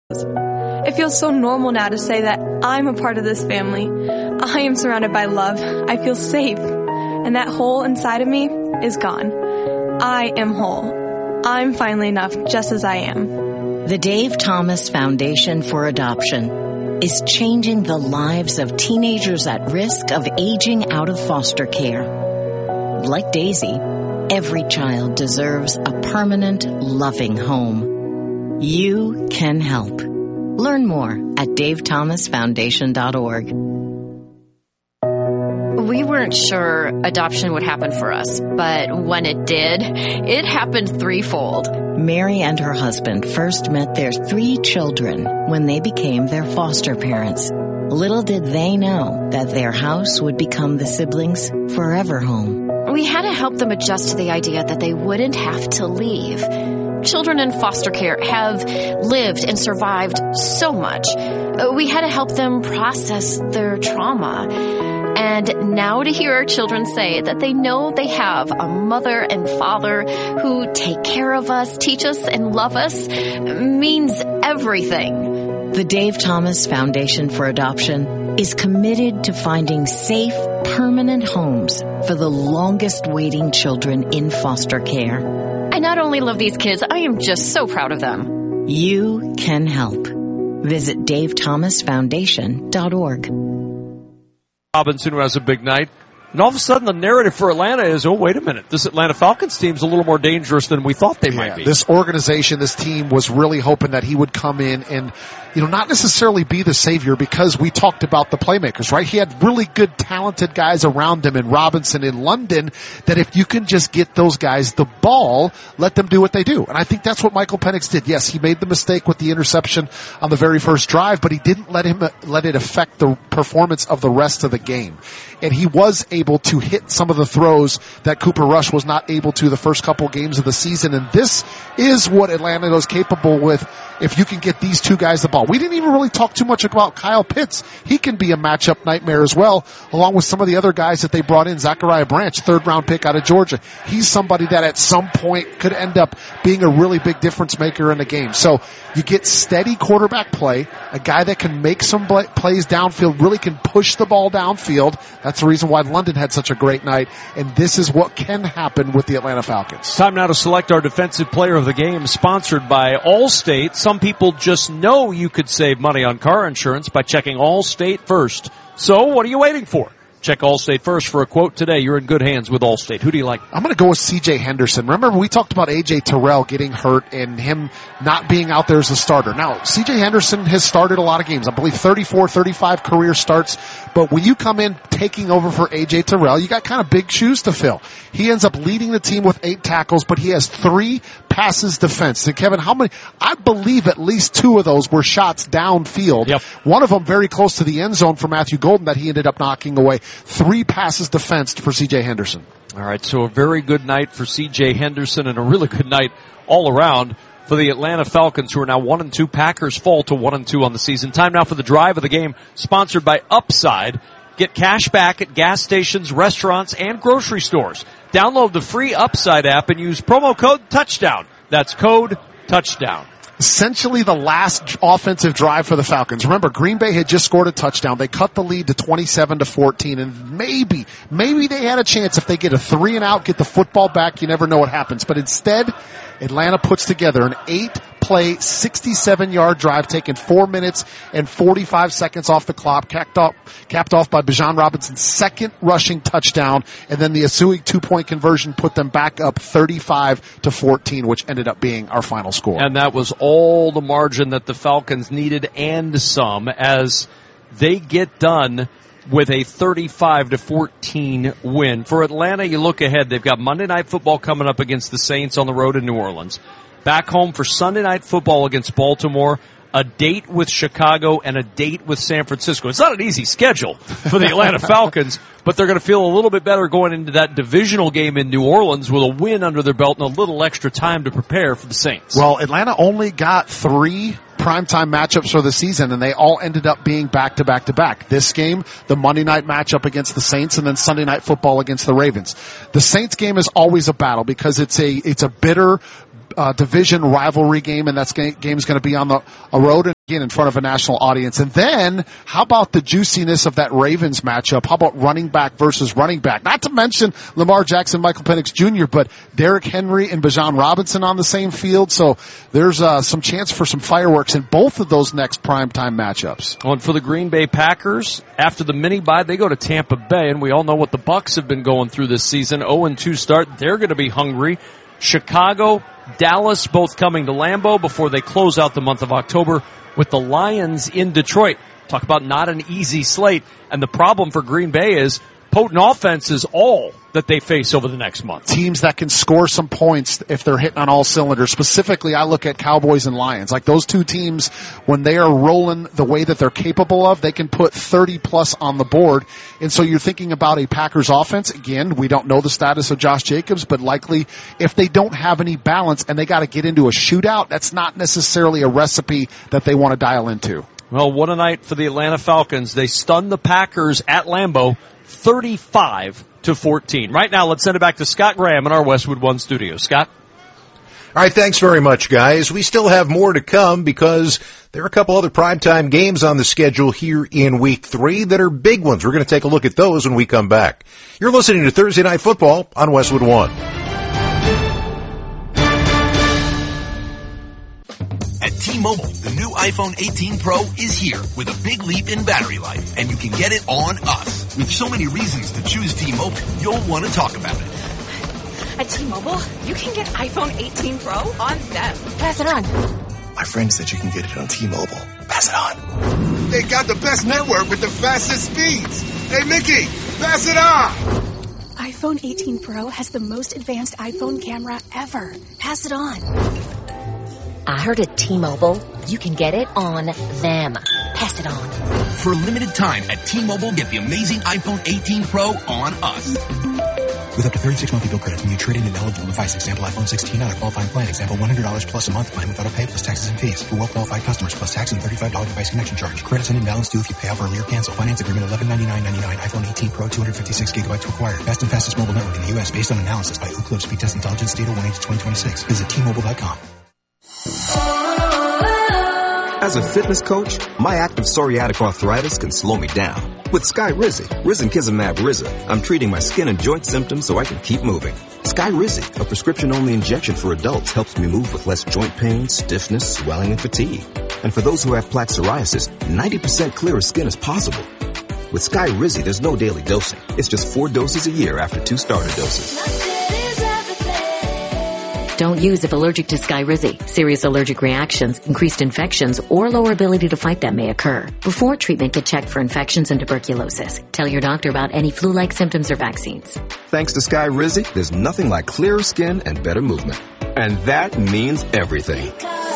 It feels so normal now to say that I'm a part of this family. I am surrounded by love. I feel safe. And that hole inside of me is gone. I am whole. I'm finally enough just as I am. The Dave Thomas Foundation for Adoption is changing the lives of teenagers at risk of aging out of foster care. Like Daisy, every child deserves a permanent, loving home. You can help. Learn more at davethomasfoundation.org. We weren't sure adoption would happen for us, but when it did, it happened threefold. Mary and her husband first met their 3 children when they became their foster parents. Little did they know that their house would become the siblings' forever home. We had to help them adjust to the idea that they wouldn't have to leave. Children in foster care have lived and survived so much. We had to help them process their trauma. And now to hear our children say that they know they have a mother and father who take care of us, teach us, and love us means everything. The Dave Thomas Foundation for Adoption is committed to finding safe, permanent homes for the longest waiting children in foster care. I not only love these kids, I am just so proud of them. You can help. Visit davethomasfoundation.org. Robinson, who has a big night. And all of a sudden, the narrative for Atlanta is, oh, wait a minute, this Atlanta Falcons team's a little more dangerous than we thought they might be. This organization, this team was really hoping that he would come in and, not necessarily be the savior, because we talked about the playmakers, right? He had really good, talented guys around him in Robinson, in London, that if you can just get those guys the ball, let them do what they do. And I think that's what Michael Penix did. Yes, he made the mistake with the interception on the very first drive, but he didn't let it affect the performance of the rest of the game. And he was able to hit some of the throws that Cooper Rush was not able to the first couple games of the season. And this is what Atlanta is capable with if you can get these 2 guys the ball. We didn't even really talk too much about Kyle Pitts. He can be a matchup nightmare as well, along with some of the other guys that they brought in. Zachariah Branch, 3rd-round pick out of Georgia. He's somebody that at some point could end up being a really big difference maker in the game. So you get steady quarterback play, a guy that can make some plays downfield, really can push the ball downfield. That's the reason why London had such a great night, and this is what can happen with the Atlanta Falcons. Time now to select our defensive player of the game, sponsored by Allstate. Some people just know you could save money on car insurance by checking Allstate first. So what are you waiting for? Check Allstate first for a quote today. You're in good hands with Allstate. Who do you like? I'm going to go with C.J. Henderson. Remember, we talked about A.J. Terrell getting hurt and him not being out there as a starter. Now, C.J. Henderson has started a lot of games. I believe 34, 35 career starts. But when you come in taking over for A.J. Terrell, you got kind of big shoes to fill. He ends up leading the team with 8 tackles, but he has 3 passes defense. And Kevin, how many? I believe at least 2 of those were shots downfield. Yep. One of them very close to the end zone for Matthew Golden that he ended up knocking away. 3 passes defensed for C.J. Henderson. All right, so a very good night for C.J. Henderson and a really good night all around for the Atlanta Falcons, who are now 1-2. Packers fall to 1-2 on the season. Time now for the drive of the game, sponsored by Upside. Get cash back at gas stations, restaurants, and grocery stores. Download the free Upside app and use promo code TOUCHDOWN. That's code TOUCHDOWN. Essentially the last offensive drive for the Falcons. Remember, Green Bay had just scored a touchdown. They cut the lead to 27-14, and maybe they had a chance if they get a 3-and-out, get the football back. You never know what happens. But instead, Atlanta puts together an 8-play, 67-yard drive, taking 4 minutes and 45 seconds off the clock, capped off by Bijan Robinson's second rushing touchdown, and then the Asui 2-point conversion put them back up 35-14, which ended up being our final score. And that was all the margin that the Falcons needed and some, as they get done with a 35-14 win. For Atlanta, you look ahead, they've got Monday Night Football coming up against the Saints on the road in New Orleans. Back home for Sunday Night Football against Baltimore, a date with Chicago, and a date with San Francisco. It's not an easy schedule for the Atlanta Falcons, but they're going to feel a little bit better going into that divisional game in New Orleans with a win under their belt and a little extra time to prepare for the Saints. Well, Atlanta only got 3 primetime matchups for the season, and they all ended up being back-to-back-to-back. This game, the Monday night matchup against the Saints, and then Sunday Night Football against the Ravens. The Saints game is always a battle because it's a bitter division rivalry game, and that game's going to be on a road and again in front of a national audience. And then, how about the juiciness of that Ravens matchup? How about running back versus running back? Not to mention Lamar Jackson, Michael Penix Jr., but Derrick Henry and Bijan Robinson on the same field. So there's some chance for some fireworks in both of those next primetime matchups. And for the Green Bay Packers, after the mini-bye, they go to Tampa Bay, and we all know what the Bucs have been going through this season. 0-2 start. They're going to be hungry. Chicago, Dallas, both coming to Lambeau before they close out the month of October with the Lions in Detroit. Talk about not an easy slate. And the problem for Green Bay is potent offense is all that they face over the next month. Teams that can score some points if they're hitting on all cylinders. Specifically, I look at Cowboys and Lions. Like those two teams, when they are rolling the way that they're capable of, they can put 30 plus on the board. And so you're thinking about a Packers offense. Again, we don't know the status of Josh Jacobs, but likely if they don't have any balance and they got to get into a shootout, that's not necessarily a recipe that they want to dial into. Well, what a night for the Atlanta Falcons. They stunned the Packers at Lambeau 35-14. Right now, let's send it back to Scott Graham in our Westwood One studio. Scott? All right, thanks very much, guys. We still have more to come because there are a couple other primetime games on the schedule here in Week 3 that are big ones. We're going to take a look at those when we come back. You're listening to Thursday Night Football on Westwood One. At T-Mobile, the new iPhone 18 Pro is here with a big leap in battery life, and you can get it on us. With so many reasons to choose T-Mobile, you'll want to talk about it. At T-Mobile, you can get iPhone 18 Pro on them. Pass it on. My friend said you can get it on T-Mobile. Pass it on. They got the best network with the fastest speeds. Hey, Mickey, pass it on. iPhone 18 Pro has the most advanced iPhone camera ever. Pass it on. I heard at T-Mobile, you can get it on them. Pass it on. For a limited time at T-Mobile, get the amazing iPhone 18 Pro on us. With up to 36 monthly bill credits when you trade in an eligible device. Example, iPhone 16 on a qualifying plan. Example, $100 plus a month plan with auto pay plus taxes and fees. For well-qualified customers plus tax and $35 device connection charge. Credits and imbalance due if you pay off early or cancel. Finance agreement $1199.99. iPhone 18 Pro 256 gigabytes required. Best and fastest mobile network in the U.S. based on analysis by Ookla Speed Test Intelligence data 1/2026. Visit T-Mobile.com. As a fitness coach, my active psoriatic arthritis can slow me down. With Skyrizi, Risankizumab Riza, I'm treating my skin and joint symptoms so I can keep moving. Skyrizi, a prescription-only injection for adults, helps me move with less joint pain, stiffness, swelling, and fatigue. And for those who have plaque psoriasis, 90% clearer skin is possible. With Skyrizi, there's no daily dosing. It's just 4 doses a year after 2 starter doses. Don't use if allergic to Skyrizi. Serious allergic reactions, increased infections, or lower ability to fight them may occur. Before treatment, get checked for infections and tuberculosis. Tell your doctor about any flu-like symptoms or vaccines. Thanks to Skyrizi, there's nothing like clearer skin and better movement. And that means everything.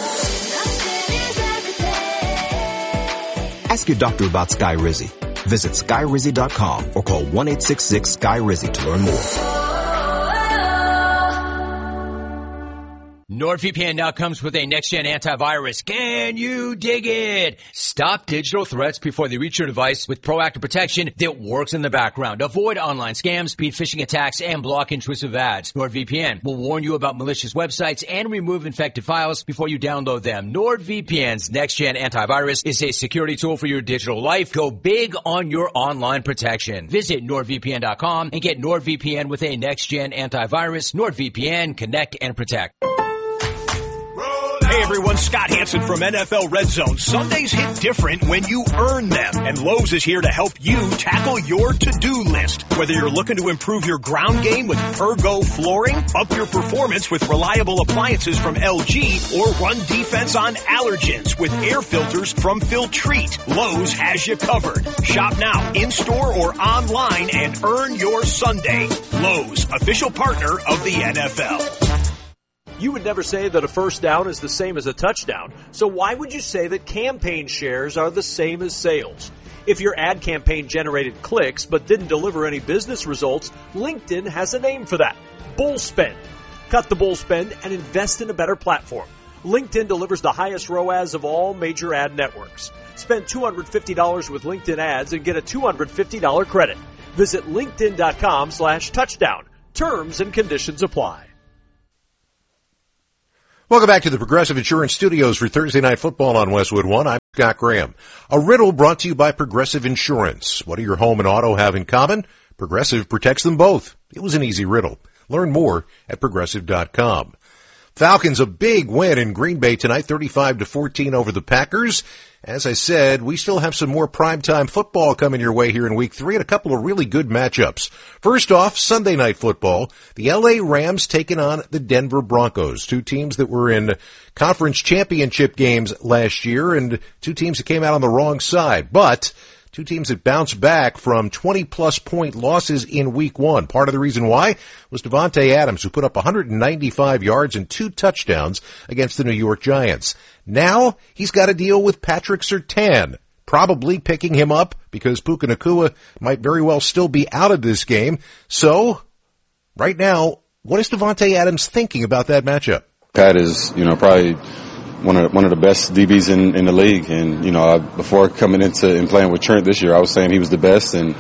Ask your doctor about Skyrizi. Visit Skyrizi.com or call 1-866-SKY-RIZI to learn more. NordVPN now comes with a next-gen antivirus. Can you dig it? Stop digital threats before they reach your device with proactive protection that works in the background. Avoid online scams, beat phishing attacks, and block intrusive ads. NordVPN will warn you about malicious websites and remove infected files before you download them. NordVPN's next-gen antivirus is a security tool for your digital life. Go big on your online protection. Visit NordVPN.com and get NordVPN with a next-gen antivirus. NordVPN, connect and protect. Hey everyone, Scott Hansen from NFL Red Zone. Sundays hit different when you earn them, and Lowe's is here to help you tackle your to-do list. Whether you're looking to improve your ground game with Ergo flooring, up your performance with reliable appliances from LG, or run defense on allergens with air filters from Filtrete, Lowe's has you covered. Shop now, in-store or online, and earn your Sunday. Lowe's, official partner of the NFL. You would never say that a first down is the same as a touchdown, so why would you say that campaign shares are the same as sales? If your ad campaign generated clicks but didn't deliver any business results, LinkedIn has a name for that. Bull spend. Cut the bull spend and invest in a better platform. LinkedIn delivers the highest ROAS of all major ad networks. Spend $250 with LinkedIn ads and get a $250 credit. Visit LinkedIn.com/touchdown. Terms and conditions apply. Welcome back to the Progressive Insurance Studios for Thursday Night Football on Westwood One. I'm Scott Graham. A riddle brought to you by Progressive Insurance. What do your home and auto have in common? Progressive protects them both. It was an easy riddle. Learn more at Progressive.com. Falcons a big win in Green Bay tonight, 35-14 over the Packers. As I said, we still have some more primetime football coming your way here in Week 3 and a couple of really good matchups. First off, Sunday Night Football, the LA Rams taking on the Denver Broncos, two teams that were in conference championship games last year and two teams that came out on the wrong side. But two teams that bounced back from 20-plus point losses in Week 1. Part of the reason why was Davante Adams, who put up 195 yards and 2 touchdowns against the New York Giants. Now he's got to deal with Patrick Surtain, probably picking him up because Puka Nacua might very well still be out of this game. So, right now, what is Davante Adams thinking about that matchup? Pat is, probably one of the best DBs in the league, and before coming into and playing with Trent this year, I was saying he was the best, and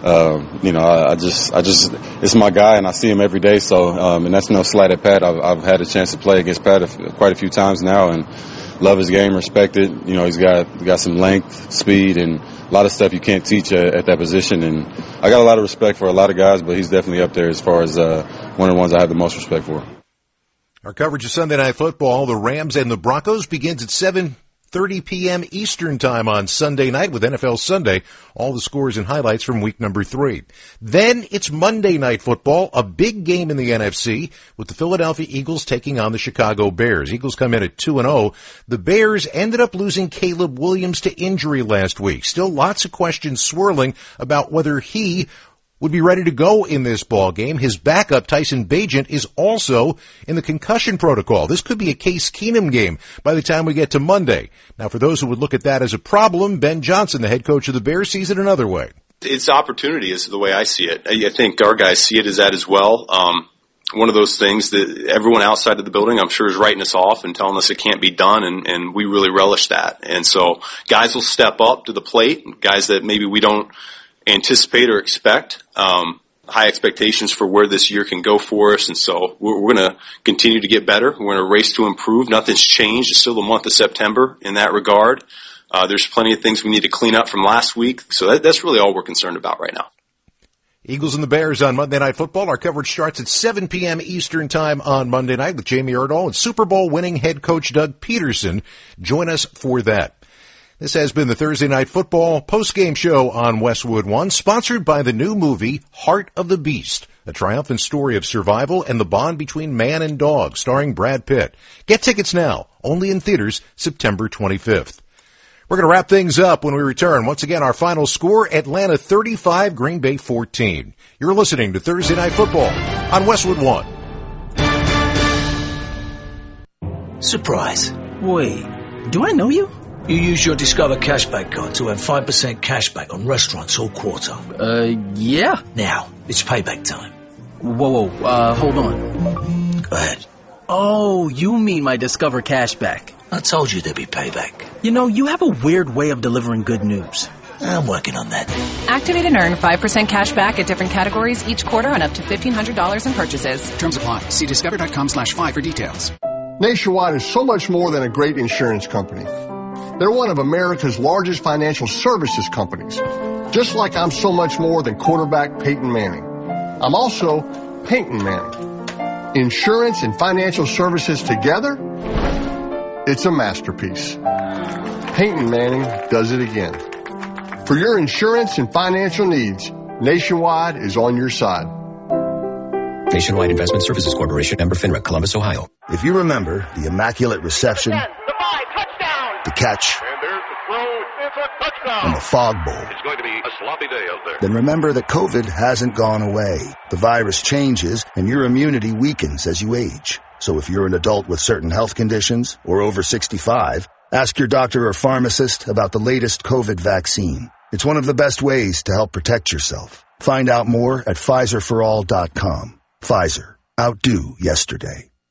I just it's my guy, and I see him every day. So, and that's no slight at Pat. I've had a chance to play against Pat quite a few times now, and love his game, respect it. He's got some length, speed, and a lot of stuff you can't teach at that position. And I got a lot of respect for a lot of guys, but he's definitely up there as far as one of the ones I have the most respect for. Our coverage of Sunday Night Football, the Rams and the Broncos, begins at 7:30 p.m. Eastern Time on Sunday night with NFL Sunday. All the scores and highlights from week number 3. Then it's Monday Night Football, a big game in the NFC with the Philadelphia Eagles taking on the Chicago Bears. Eagles come in at 2-0. The Bears ended up losing Caleb Williams to injury last week. Still lots of questions swirling about whether he would be ready to go in this ball game. His backup, Tyson Bagent, is also in the concussion protocol. This could be a Case Keenum game by the time we get to Monday. Now, for those who would look at that as a problem, Ben Johnson, the head coach of the Bears, sees it another way. It's opportunity is the way I see it. I think our guys see it as that as well. One of those things that everyone outside of the building, I'm sure, is writing us off and telling us it can't be done, and we really relish that. And so guys will step up to the plate, guys that maybe we don't anticipate or expect, high expectations for where this year can go for us. And so we're going to continue to get better. We're going to race to improve. Nothing's changed. It's still the month of September in that regard. There's plenty of things we need to clean up from last week. So that's really all we're concerned about right now. Eagles and the Bears on Monday Night Football. Our coverage starts at 7 p.m. Eastern Time on Monday night with Jamie Erdahl and Super Bowl winning head coach Doug Peterson. Join us for that. This has been the Thursday Night Football postgame show on Westwood One, sponsored by the new movie Heart of the Beast, a triumphant story of survival and the bond between man and dog, starring Brad Pitt. Get tickets now, only in theaters September 25th. We're going to wrap things up when we return. Once again, our final score, Atlanta 35, Green Bay 14. You're listening to Thursday Night Football on Westwood One. Surprise. Wait, do I know you? You use your Discover Cashback card to earn 5% cashback on restaurants all quarter. Yeah. Now, it's payback time. Whoa, hold on. Go ahead. Oh, you mean my Discover Cashback. I told you there'd be payback. You have a weird way of delivering good news. I'm working on that. Activate and earn 5% cash back at different categories each quarter on up to $1,500 in purchases. Terms apply. See discover.com/5 for details. Nationwide is so much more than a great insurance company. They're one of America's largest financial services companies. Just like I'm so much more than quarterback Peyton Manning. I'm also Peyton Manning. Insurance and financial services together, it's a masterpiece. Peyton Manning does it again. For your insurance and financial needs, Nationwide is on your side. Nationwide Investment Services Corporation, member FINRA, Columbus, Ohio. If you remember the immaculate reception, the catch, and the fog bowl, it's going to be a sloppy day out there. Then remember that COVID hasn't gone away. The virus changes and your immunity weakens as you age. So if you're an adult with certain health conditions or over 65, ask your doctor or pharmacist about the latest COVID vaccine. It's one of the best ways to help protect yourself. Find out more at PfizerForAll.com. Pfizer. Outdo yesterday.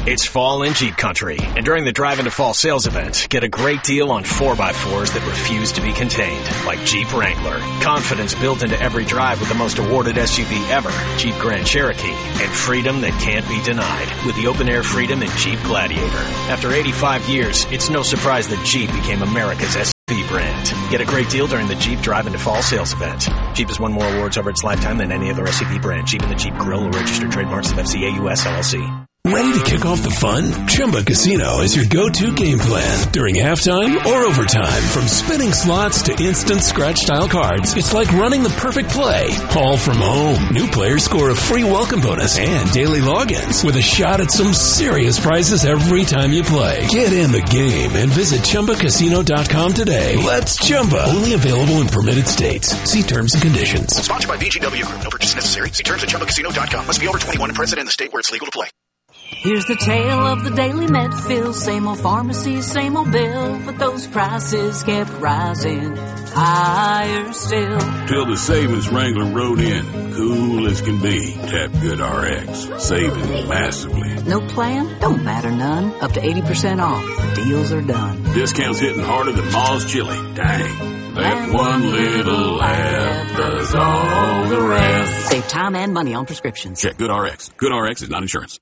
It's fall in Jeep country, and during the Drive into Fall sales event, get a great deal on 4x4s that refuse to be contained, like Jeep Wrangler. Confidence built into every drive with the most awarded SUV ever, Jeep Grand Cherokee, and freedom that can't be denied with the open-air freedom in Jeep Gladiator. After 85 years, it's no surprise that Jeep became America's SUV brand. Get a great deal during the Jeep Drive into Fall sales event. Jeep has won more awards over its lifetime than any other SUV brand. Jeep and the Jeep Grill are registered trademarks of FCA US LLC. Ready to kick off the fun? Chumba Casino is your go-to game plan during halftime or overtime. From spinning slots to instant scratch-style cards, it's like running the perfect play, all from home. New players score a free welcome bonus and daily logins with a shot at some serious prizes every time you play. Get in the game and visit ChumbaCasino.com today. Let's Chumba. Only available in permitted states. See terms and conditions. Sponsored by VGW Group. No purchase necessary. See terms at ChumbaCasino.com. Must be over 21 and present in the state where it's legal to play. Here's the tale of the daily Medfield. Same old pharmacy, same old bill, but those prices kept rising higher still. Till the savings wrangler rode in, cool as can be. Tap GoodRx, saving massively. No plan? Don't matter none. Up to 80% off. The deals are done. Discounts hitting harder than Ma's chili. Dang. That one little ad does all the rest. Save time and money on prescriptions. Check GoodRx. GoodRx is not insurance.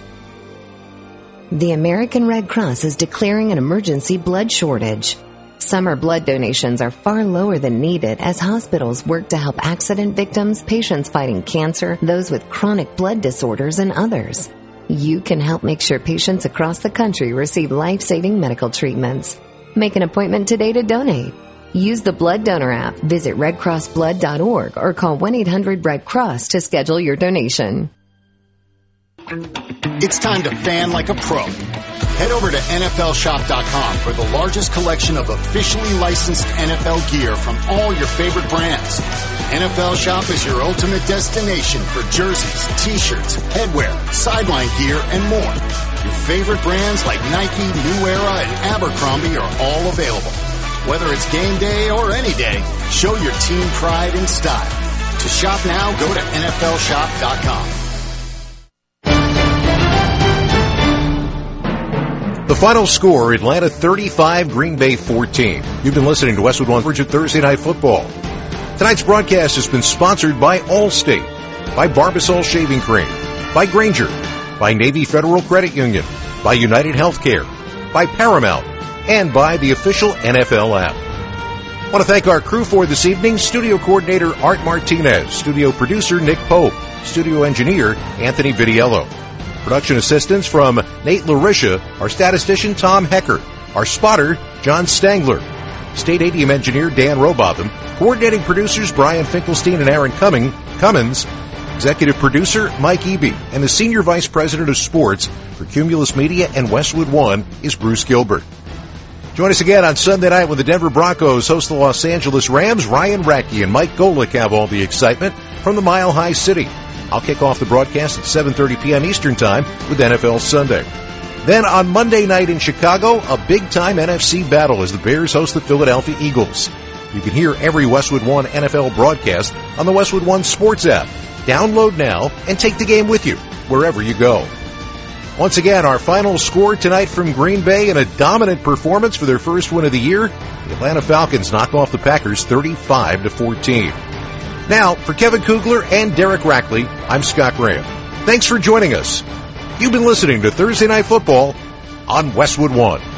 The American Red Cross is declaring an emergency blood shortage. Summer blood donations are far lower than needed as hospitals work to help accident victims, patients fighting cancer, those with chronic blood disorders, and others. You can help make sure patients across the country receive life-saving medical treatments. Make an appointment today to donate. Use the Blood Donor app, visit redcrossblood.org, or call 1-800-RED-CROSS to schedule your donation. It's time to fan like a pro. Head over to NFLshop.com for the largest collection of officially licensed NFL gear from all your favorite brands. NFL Shop is your ultimate destination for jerseys, t-shirts, headwear, sideline gear, and more. Your favorite brands like Nike, New Era, and Abercrombie are all available. Whether it's game day or any day, show your team pride and style. To shop now, go to NFLshop.com. The final score, Atlanta 35, Green Bay 14. You've been listening to Westwood One Virgin Thursday Night Football. Tonight's broadcast has been sponsored by Allstate, by Barbasol Shaving Cream, by Granger, by Navy Federal Credit Union, by United Healthcare, by Paramount, and by the official NFL app. I want to thank our crew for this evening: studio coordinator Art Martinez, studio producer Nick Pope, studio engineer Anthony Vidiello. Production assistance from Nate Larisha, our statistician Tom Hecker, our spotter John Stangler, stadium engineer Dan Robotham, coordinating producers Brian Finkelstein and Aaron Cummins, executive producer Mike Eby, and the senior vice president of sports for Cumulus Media and Westwood One is Bruce Gilbert. Join us again on Sunday night when the Denver Broncos host the Los Angeles Rams. Ryan Radke and Mike Golick have all the excitement from the Mile High City. I'll kick off the broadcast at 7:30 p.m. Eastern Time with NFL Sunday. Then on Monday night in Chicago, a big-time NFC battle as the Bears host the Philadelphia Eagles. You can hear every Westwood One NFL broadcast on the Westwood One Sports app. Download now and take the game with you wherever you go. Once again, our final score tonight from Green Bay in a dominant performance for their first win of the year. The Atlanta Falcons knock off the Packers 35-14. Now, for Kevin Kugler and Derek Rackley, I'm Scott Graham. Thanks for joining us. You've been listening to Thursday Night Football on Westwood One.